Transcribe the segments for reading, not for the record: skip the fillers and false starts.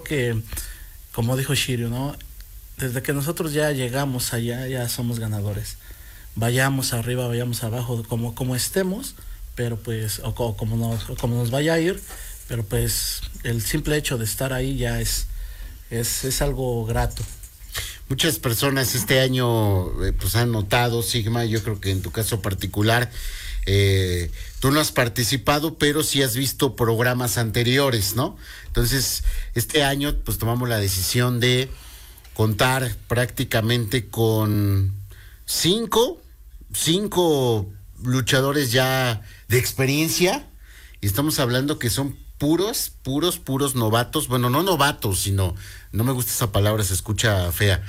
que, como dijo Shiryu, ¿no? Desde que nosotros ya llegamos allá, ya somos ganadores. Vayamos arriba, vayamos abajo, como estemos, pero pues, o como nos vaya a ir, pero pues el simple hecho de estar ahí ya es algo grato. Muchas personas este año pues han notado, Sigma, yo creo que en tu caso particular, tú no has participado, pero sí has visto programas anteriores, ¿no? Entonces, este año pues tomamos la decisión de contar prácticamente con cinco luchadores ya de experiencia, y estamos hablando que son puros novatos, bueno, no novatos, sino, no me gusta esa palabra, se escucha fea,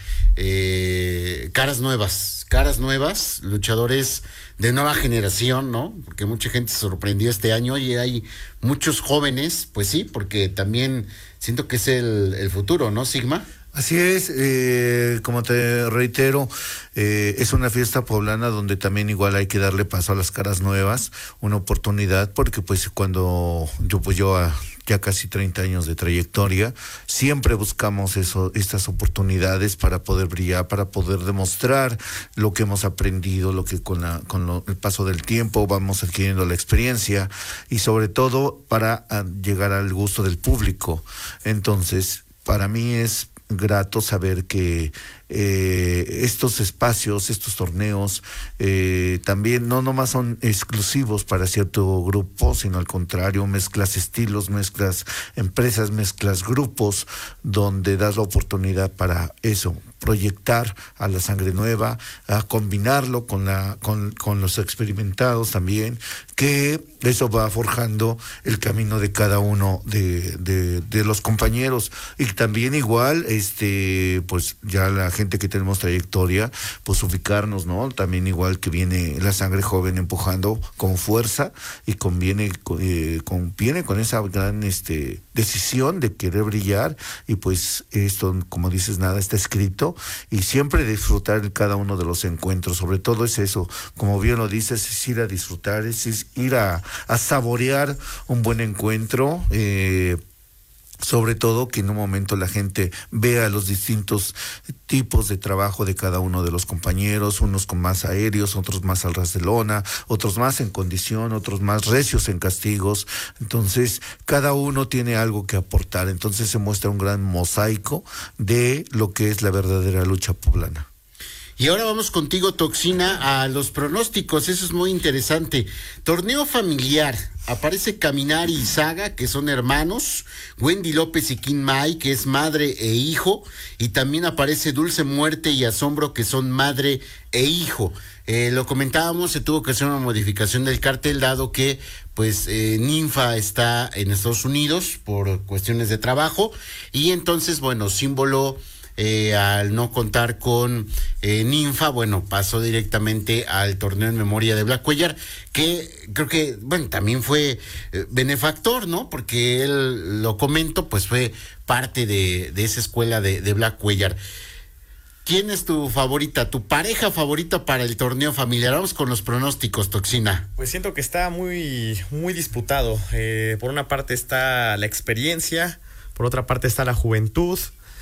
caras nuevas, luchadores de nueva generación, ¿no? Porque mucha gente se sorprendió este año y hay muchos jóvenes, pues sí, porque también siento que es el futuro, ¿no, Sigma? Así es, como te reitero, es una fiesta poblana donde también igual hay que darle paso a las caras nuevas, una oportunidad, porque pues cuando yo ya casi 30 años de trayectoria, siempre buscamos estas oportunidades para poder brillar, para poder demostrar lo que hemos aprendido, lo que con el paso del tiempo vamos adquiriendo la experiencia, y sobre todo para llegar al gusto del público. Entonces, para mí es grato saber que estos espacios, estos torneos, también no nomás son exclusivos para cierto grupo, sino al contrario, mezclas estilos, mezclas empresas, mezclas grupos, donde das la oportunidad para eso, proyectar a la sangre nueva, a combinarlo con los experimentados también, que eso va forjando el camino de cada uno de los compañeros. Y también igual, pues ya la gente que tenemos trayectoria, pues ubicarnos, ¿no? También igual que viene la sangre joven empujando con fuerza, y viene con esa gran decisión de querer brillar, y pues esto, como dices, nada está escrito, y siempre disfrutar cada uno de los encuentros. Sobre todo es eso, como bien lo dices, es ir a disfrutar, es ir a saborear un buen encuentro, sobre todo que en un momento la gente vea los distintos tipos de trabajo de cada uno de los compañeros, unos con más aéreos, otros más al ras de lona, otros más en condición, otros más recios en castigos. Entonces, cada uno tiene algo que aportar. Entonces se muestra un gran mosaico de lo que es la verdadera lucha poblana. Y ahora vamos contigo, Toxina, a los pronósticos. Eso es muy interesante. Torneo familiar. Aparece Caminari y Saga, que son hermanos. Wendy López y Kim Mai, que es madre e hijo. Y también aparece Dulce Muerte y Asombro, que son madre e hijo. Lo comentábamos, se tuvo que hacer una modificación del cartel, dado que pues Ninfa está en Estados Unidos por cuestiones de trabajo. Y entonces, bueno, Símbolo, al no contar con Ninfa, bueno, pasó directamente al torneo en memoria de Black Cuellar, que creo que, bueno, también fue benefactor, ¿no? Porque él, lo comento, pues fue parte de esa escuela de Black Cuellar. ¿Quién es tu favorita, tu pareja favorita para el torneo familiar? Vamos con los pronósticos, Toxina. Pues siento que está muy disputado. Por una parte está la experiencia, por otra parte está la juventud.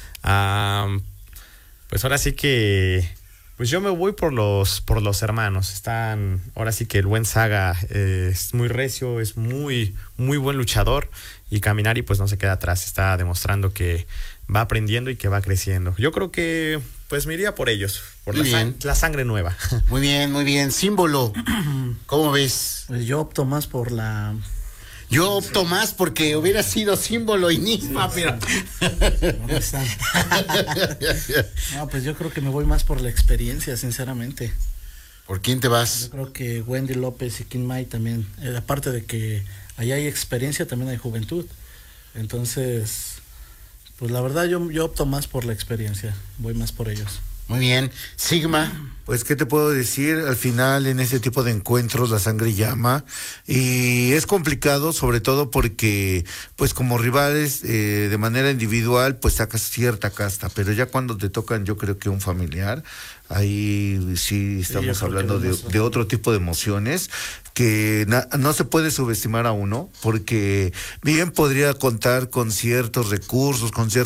Pues ahora sí que pues yo me voy por los hermanos. Están, ahora sí que el buen Saga es muy recio, es muy buen luchador, y Caminari pues no se queda atrás, está demostrando que va aprendiendo y que va creciendo. Yo creo que pues me iría por ellos, por la sangre nueva. Muy bien. Símbolo, ¿cómo ves? Pues yo opto más por la... Yo opto más porque hubiera sido Símbolo y Ninfa, pero... ¿Dónde están? No, pues yo creo que me voy más por la experiencia, sinceramente. ¿Por quién te vas? Yo creo que Wendy López y Kim Mai también, aparte de que allá hay experiencia, también hay juventud. Entonces, pues la verdad yo opto más por la experiencia, voy más por ellos. Muy bien. Sigma. Pues, ¿qué te puedo decir? Al final, en ese tipo de encuentros, la sangre llama, y es complicado, sobre todo porque, pues, como rivales, de manera individual, pues sacas cierta casta, pero ya cuando te tocan, yo creo que un familiar, ahí sí estamos hablando de otro tipo de emociones que no se puede subestimar a uno, porque bien podría contar con ciertos recursos, con ciertos